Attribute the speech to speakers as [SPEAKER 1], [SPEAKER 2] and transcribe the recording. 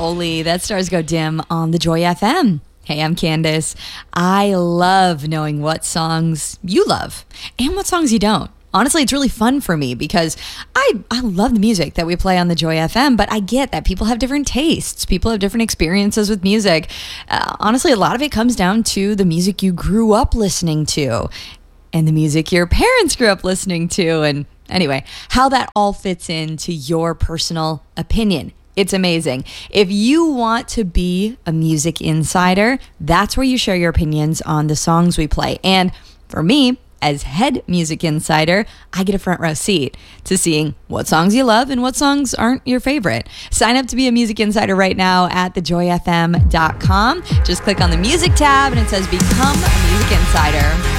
[SPEAKER 1] Holy, that stars go dim on the Joy FM. Hey, I'm Candace. I love knowing what songs you love and what songs you don't. Honestly, it's really fun for me because I love the music that we play on the Joy FM, but I get that people have different tastes. People have different experiences with music. Honestly, a lot of it comes down to the music you grew up listening to and the music your parents grew up listening to. And anyway, how that all fits into your personal opinion. It's amazing. If you want to be a music insider, that's where you share your opinions on the songs we play. And for me, as head music insider, I get a front row seat to seeing what songs you love and what songs aren't your favorite. Sign up to be a music insider right now at thejoyfm.com. Just click on the music tab and it says become a music insider.